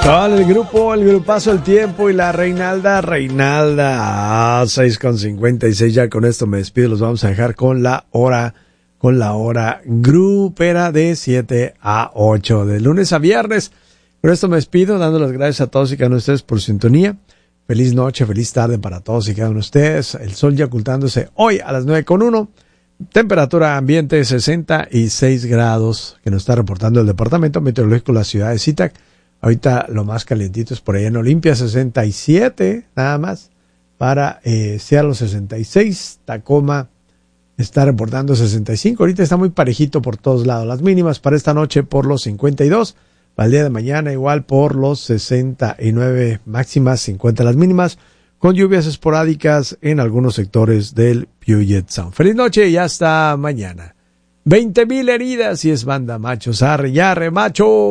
Con el grupazo El Tiempo y la Reinalda. 6:56, ya con esto me despido, los vamos a dejar con la hora grupera de 7 a 8, de lunes a viernes. Con esto me despido, dando las gracias a todos y cada uno de ustedes por su sintonía. Feliz noche, feliz tarde para todos y cada uno de ustedes. El sol ya ocultándose hoy a las 9:01. Temperatura ambiente 66 grados, que nos está reportando el Departamento Meteorológico de la ciudad de Zitac. Ahorita lo más calientito es por allá en Olimpia, 67 nada más. Para Seattle 66, Tacoma está reportando 65. Ahorita está muy parejito por todos lados. Las mínimas para esta noche por los 52. Para el día de mañana igual por los 69 máximas, 50 las mínimas, con lluvias esporádicas en algunos sectores del Puget Sound. Feliz noche y hasta mañana. 20,000 heridas y es banda machos. Arre, yarre, macho.